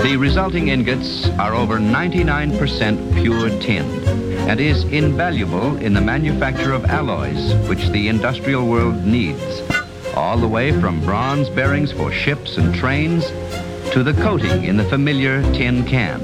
The resulting ingots are over 99% pure tin and is invaluable in the manufacture of alloys, which the industrial world needs, all the way from bronze bearings for ships and trains to the coating in the familiar tin can.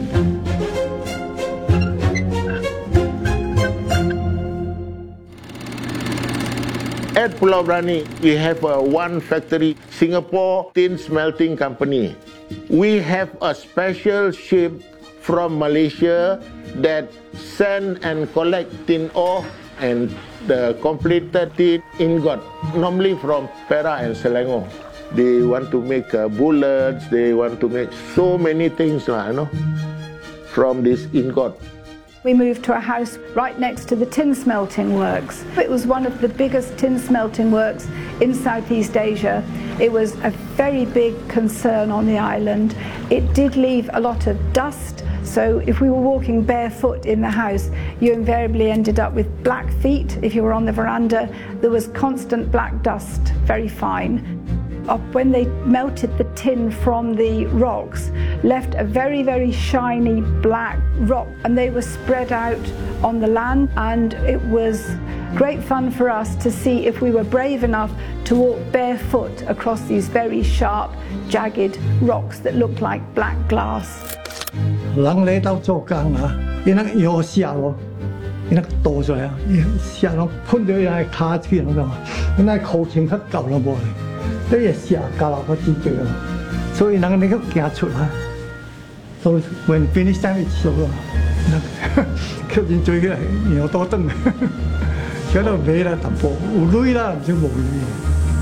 At Pulau Brani, we have one factory, Singapore Tin Smelting Company. We have a special ship from Malaysia that send and collect tin ore and the completed tin ingot, normally from Perak and Selangor. They want to make bullets, they want to make so many things from this ingot. We moved to a house right next to the tin smelting works. It was one of the biggest tin smelting works in Southeast Asia. It was a very big concern on the island. It did leave a lot of dust, so if we were walking barefoot in the house, you invariably ended up with black feet. If you were on the veranda, there was constant black dust, very fine. When they melted the tin from the rocks, left a very, very shiny black rock, and they were spread out on the land, and it was great fun for us to see if we were brave enough to walk barefoot across these very sharp, jagged rocks that looked like black glass. 人嚟到做工啊，伊那摇下哦，伊那倒出来啊，下落喷到伊那骹去那种啊，伊那口情较够了无？ 你也下加落個真濟啊，所以人哋都行出來。So when finish time it's so 佢真濟嘅，然後多燈，佢都買啦淡薄，有鐳啦，唔少無鐳。